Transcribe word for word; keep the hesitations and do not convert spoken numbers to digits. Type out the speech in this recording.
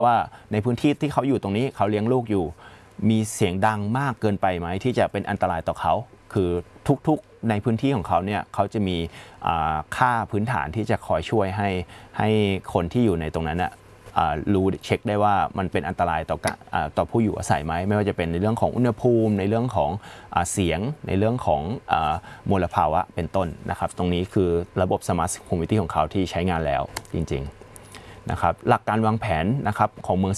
ว่าในพื้นที่ที่เขาอยู่ตรงนี้เขาเลี้ยงลูกอยู่มีเสียงดังมากเกินไปไหมที่จะเป็นอันตรายต่อเขาคือทุกๆในพื้นที่ของเขาเนี่ยเขาจะมีค่าพื้นฐานที่จะคอยช่วยให้ให้คนที่อยู่ในตรงนั้นน่ะรู้เช็คได้ว่ามันเป็นอันตรายต่อต่อผู้อยู่อาศัยไหมไม่ว่าจะเป็นในเรื่องของอุณหภูมิในเรื่องของเสียงในเรื่องของมลภาวะเป็นต้นนะครับตรงนี้คือระบบ Smart Community ของเขาที่ใช้งานแล้วจริงๆนะครับหลักการวางแผนนะครับของเมือง